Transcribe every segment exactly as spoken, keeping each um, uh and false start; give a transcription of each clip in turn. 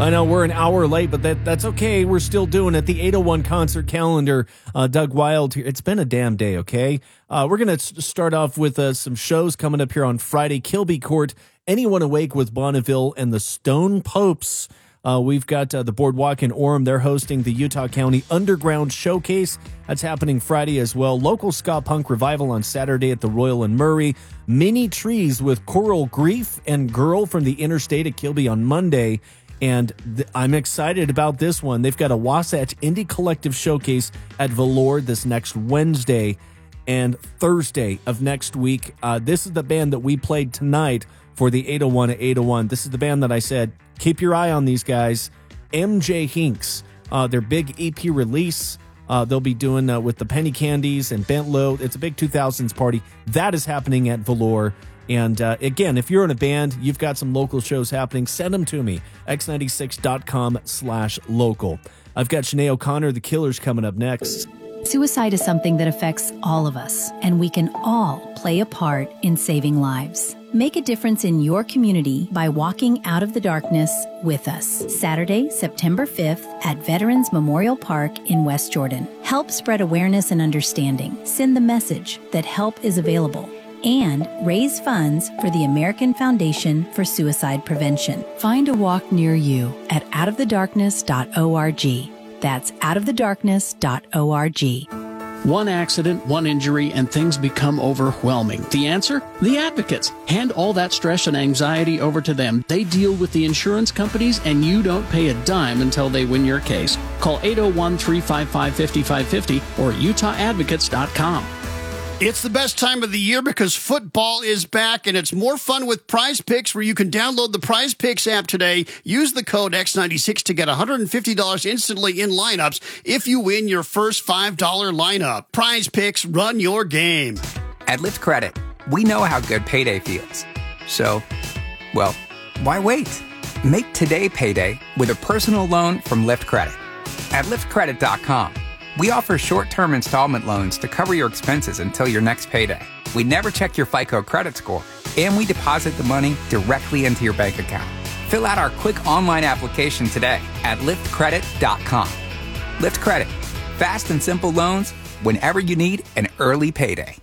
I know we're an hour late, but that that's okay. We're still doing it. The eight oh one concert calendar. Uh, Doug Wild here. It's been a damn day, okay? Uh, we're going to start off with uh, some shows coming up here on Friday. Kilby Court, Anyone Awake with Bonneville and the Stone Popes. Uh, we've got uh, the Boardwalk in Orem. They're hosting the Utah County Underground Showcase. That's happening Friday as well. Local ska punk revival on Saturday at the Royal and Murray. Mini Trees with Coral Grief and Girl from the Interstate at Kilby on Monday. And th- I'm excited about this one. They've got a Wasatch Indie Collective Showcase at Velour this next Wednesday and Thursday of next week. Uh, this is the band that we played tonight for the eight oh one at eight oh one. This is the band that I said, keep your eye on these guys. M J Hinks, uh, their big E P release. Uh, they'll be doing uh, with the Penny Candies and Bent Low. It's a big two thousands party. That is happening at Velour. And uh, again, if you're in a band, you've got some local shows happening, send them to me. x ninety-six dot com slash local. I've got Sinead O'Connor, The Killers, coming up next. Suicide is something that affects all of us, and we can all play a part in saving lives. Make a difference in your community by walking out of the darkness with us. Saturday, September fifth at Veterans Memorial Park in West Jordan. Help spread awareness and understanding. Send the message that help is available. And raise funds for the American Foundation for Suicide Prevention. Find a walk near you at out of the darkness dot org. That's out of the darkness dot org. One accident, one injury, and things become overwhelming. The answer? The Advocates. Hand all that stress and anxiety over to them. They deal with the insurance companies, and you don't pay a dime until they win your case. Call eight oh one, three five five, five five five oh or utah advocates dot com. It's the best time of the year because football is back, and it's more fun with Prize Picks, where you can download the Prize Picks app today. Use the code X ninety-six to get one hundred fifty dollars instantly in lineups if you win your first five dollars lineup. Prize Picks, run your game. At Lyft Credit, we know how good payday feels. So, well, why wait? Make today payday with a personal loan from Lyft Credit. At lyft credit dot com. We offer short-term installment loans to cover your expenses until your next payday. We never check your FICO credit score, and we deposit the money directly into your bank account. Fill out our quick online application today at lyft credit dot com. Lyft Credit. Fast and simple loans whenever you need an early payday.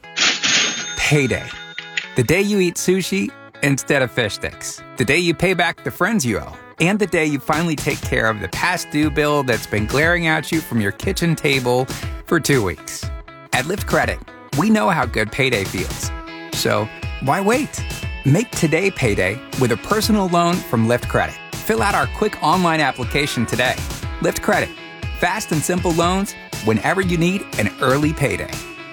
Payday. The day you eat sushi instead of fish sticks. The day you pay back the friends you owe. And the day you finally take care of the past due bill that's been glaring at you from your kitchen table for two weeks. At Lyft Credit, we know how good payday feels. So, why wait? Make today payday with a personal loan from Lyft Credit. Fill out our quick online application today. Lyft Credit. Fast and simple loans whenever you need an early payday.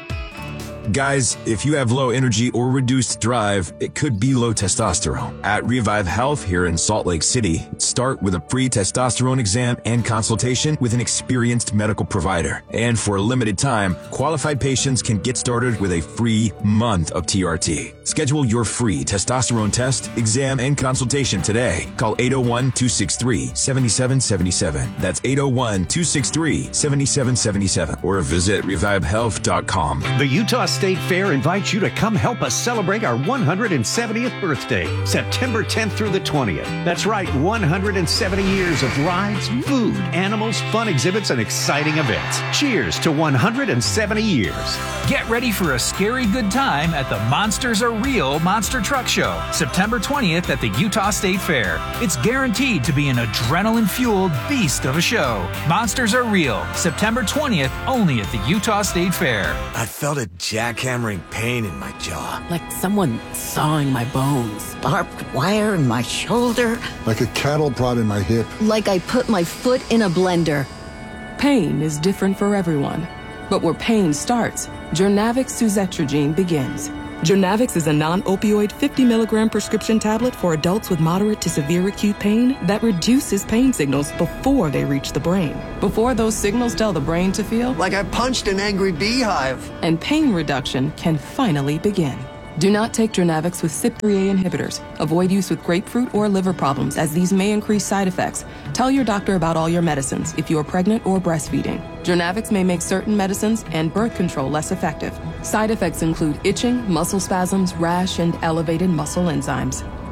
Guys, if you have low energy or reduced drive, it could be low testosterone. At Revive Health here in Salt Lake City, start with a free testosterone exam and consultation with an experienced medical provider. And for a limited time, qualified patients can get started with a free month of T R T. Schedule your free testosterone test, exam, and consultation today. Call eight oh one, two six three, seven seven seven seven. That's eight oh one, two six three, seven seven seven seven. Or visit revive health dot com. The Utah State Fair invites you to come help us celebrate our one hundred seventieth birthday, September tenth through the twentieth. That's right, one hundred seventy years of rides, food, animals, fun exhibits, and exciting events. Cheers to one hundred seventy years. Get ready for a scary good time at the Monsters Are Real Monster Truck Show, September twentieth at the Utah State Fair. It's guaranteed to be an adrenaline-fueled beast of a show. Monsters Are Real, September twentieth, only at the Utah State Fair. I felt a jackhammering pain in my jaw. Like someone sawing my bones. Barbed wire in my shoulder. Like a cattle prod in my hip. Like I put my foot in a blender. Pain is different for everyone. But where pain starts, Journavx suzetrigine begins. Journavx is a non-opioid fifty milligram prescription tablet for adults with moderate to severe acute pain that reduces pain signals before they reach the brain. Before those signals tell the brain to feel like I punched an angry beehive. And pain reduction can finally begin. Do not take Journavx with C Y P three A inhibitors. Avoid use with grapefruit or liver problems, as these may increase side effects. Tell your doctor about all your medicines if you are pregnant or breastfeeding. Journavx may make certain medicines and birth control less effective. Side effects include itching, muscle spasms, rash, and elevated muscle enzymes.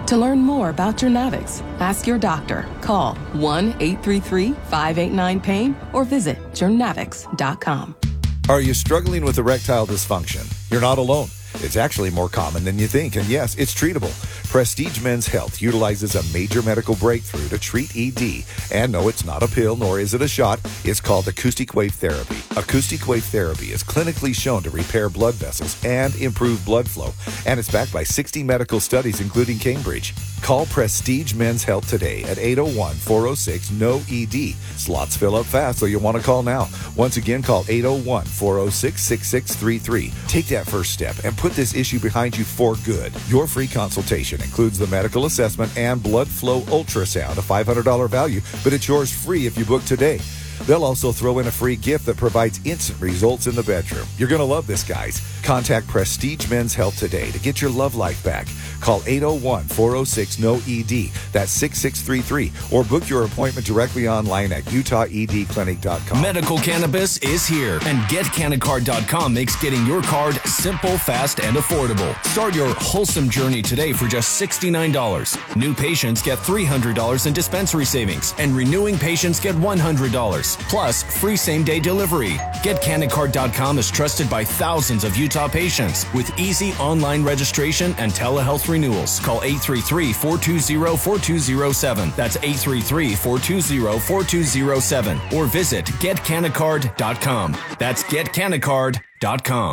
To learn more about Journavx, ask your doctor. Call one eight three three, five eight nine, pain or visit journavx dot com. Are you struggling with erectile dysfunction? You're not alone. It's actually more common than you think, and yes, it's treatable. Prestige Men's Health utilizes a major medical breakthrough to treat E D. And no, it's not a pill, nor is it a shot. It's called acoustic wave therapy. Acoustic wave therapy is clinically shown to repair blood vessels and improve blood flow. And it's backed by sixty medical studies, including Cambridge. Call Prestige Men's Health today at eight oh one, four oh six, N O E D. Slots fill up fast, so you'll want to call now. Once again, call eight oh one, four oh six, six six three three. Take that first step and put this issue behind you for good. Your free consultation includes the medical assessment and blood flow ultrasound, a five hundred dollars value, but it's yours free if you book today. They'll also throw in a free gift that provides instant results in the bedroom. You're going to love this, guys. Contact Prestige Men's Health today to get your love life back. Call eight oh one, four oh six, N O E D. That's six six three three. Or book your appointment directly online at utah e d clinic dot com. Medical cannabis is here, and get canna card dot com makes getting your card simple, fast, and affordable. Start your wholesome journey today for just sixty-nine dollars. New patients get three hundred dollars in dispensary savings, and renewing patients get one hundred dollars. Plus, free same-day delivery. get canna card dot com is trusted by thousands of Utah patients with easy online registration and telehealth renewals. Call eight three three, four two zero, four two zero seven. That's eight three three, four two zero, four two zero seven. Or visit get canna card dot com. That's get canna card dot com.